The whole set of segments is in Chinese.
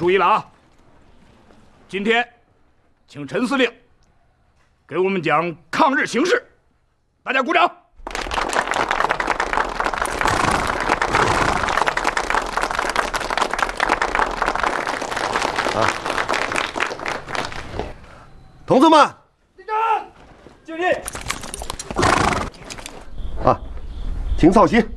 注意了啊！今天，请陈司令给我们讲抗日形势，大家鼓掌。 啊，同志们， 立正，敬礼。 啊，请稍息。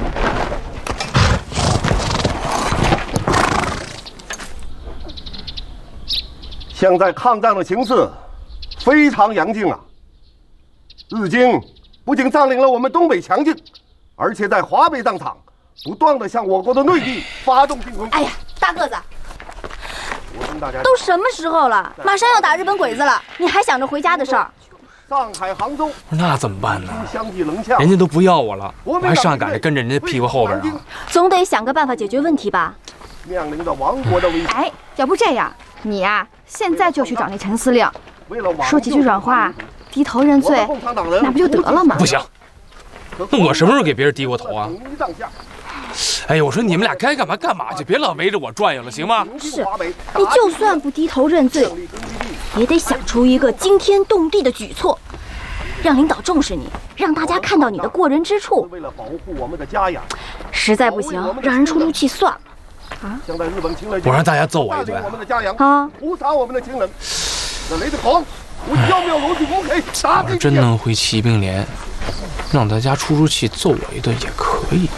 现在抗战的形势非常严峻啊！日军不仅占领了我们东北强境，而且在华北战场不断的向我国的内地发动进攻。 哎呀，大个子， 我跟大家都什么时候了？马上要打日本鬼子了，你还想着回家的事儿？ 上海、杭州， 那怎么办呢？ 相继冷下， 人家都不要我了，我还上赶着跟着人家屁股后边啊！ 总得想个办法解决问题吧？ 面临着亡国的危险。 哎，要不这样，你呀，现在就去找那陈司令，说几句软话，低头认罪，那不就得了吗？ 不行，那我什么时候给别人低过头啊？哎呀，我说你们俩该干嘛干嘛去，别老围着我转悠了，行吗？ 是，你就算不低头认罪，也得想出一个惊天动地的举措，让领导重视你，让大家看到你的过人之处。 为了保护我们的家养， 实在不行，让人出出气算了。 啊！现在日本侵略， 我让大家揍我一顿啊！屠杀我们的亲人，那雷子孔，我要不要罗举公可以杀我真能回骑兵连，让大家出出气揍我一顿也可以。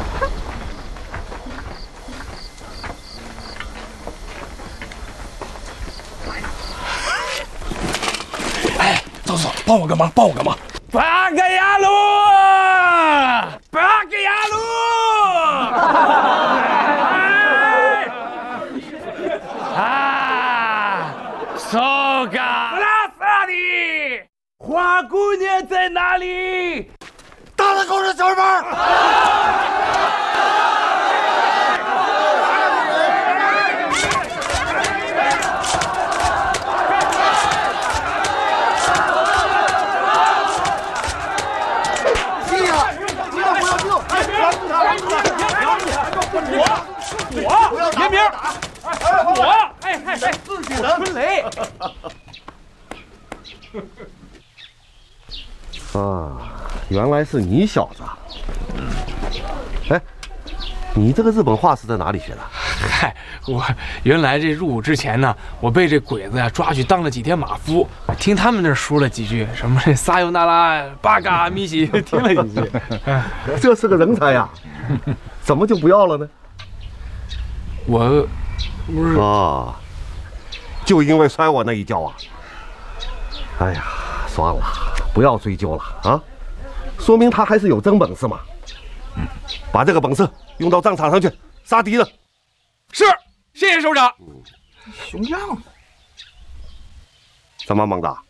哎，走走，帮我个忙，帮我个忙！八个牙路，八个牙路！苏嘎，布拉萨里，花姑娘在哪里？ 打了狗日小日本！记呀，记得不要救！ 我，严明，我，哎，自己人，春雷。 啊，原来是你小子！哎，你这个日本话是在哪里学的？ 嗨，我原来这入伍之前呢，我被这鬼子呀抓去当了几天马夫，听他们那说了几句，什么这撒尤那拉、巴嘎米西，听了几句。 这是个人才呀，怎么就不要了呢？ 我不是啊，就因为摔我那一跤啊！哎呀，算了，不要追究了啊！说明他还是有真本事嘛。把这个本事用到战场上去，杀敌人。 是，谢谢首长。 熊样子， 怎么，猛子？